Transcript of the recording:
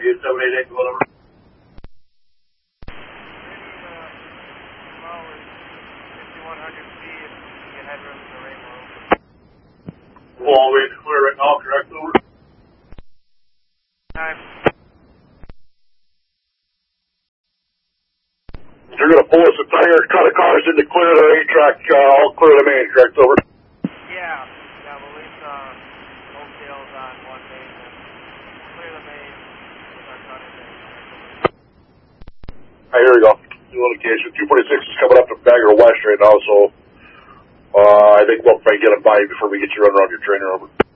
788, whatever. Well, we're 5,100 feet if you get headroom in the rainbow. Well, we clear right now, correct, over? Time. You're going to pull us a tire, cut a cars in to clear the rain track, all clear the main, correct, over? Yeah, we'll leave Oakdale's on one main and clear the main with our cutter main. Alright, here we go. New indication. 246 is coming up to Bagger West right now, so I think we'll probably get it by before we get you running around your trainer over.